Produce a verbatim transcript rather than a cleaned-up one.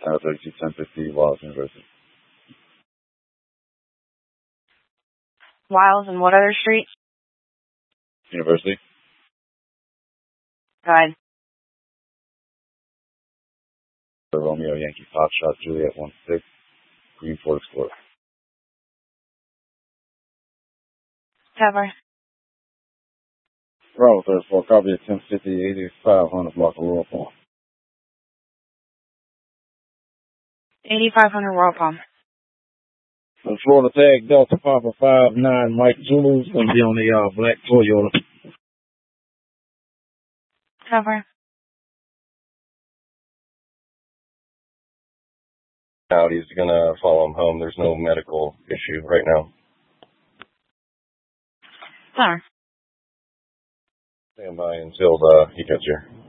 Uh, thirty-two ten fifty, Wiles University. Wiles and what other street? University. Go ahead. Romeo Yankee Foxtrot Juliet one six, Green Ford Explorer. Cover. Bravo thirty-four, copy at ten fifty, eighty-five hundred block of Royal Palm. eighty-five hundred Royal Palm. The Florida tag Delta Papa five nine Mike Zulu's going to be on the uh, black Toyota. Cover. Audi's going to follow him home. There's no medical issue right now. Cover. Stand by until uh, he gets here.